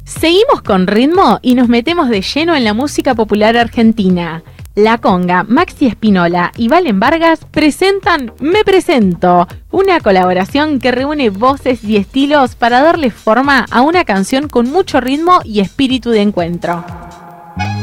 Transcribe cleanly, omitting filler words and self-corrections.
Seguimos con ritmo y nos metemos de lleno en la música popular argentina. La Conga, Maxi Espinola y Valen Vargas presentan Me Presento, una colaboración que reúne voces y estilos para darle forma a una canción con mucho ritmo y espíritu de encuentro.